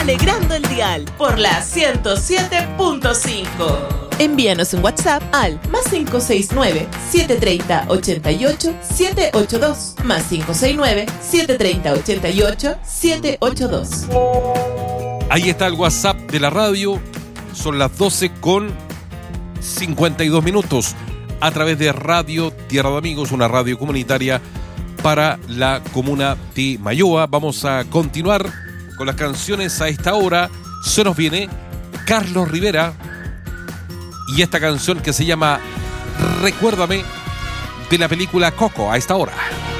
alegrando el dial por la 107.5. Envíanos un WhatsApp al +569-730-88-782, +569-730-88-782. Ahí está el WhatsApp de la radio. Son las 12:52 a través de Radio Tierra de Amigos, una radio comunitaria para la comuna de Mayoa. Vamos a continuar con las canciones a esta hora. Se nos viene Carlos Rivera y esta canción que se llama Recuérdame, de la película Coco, a esta hora.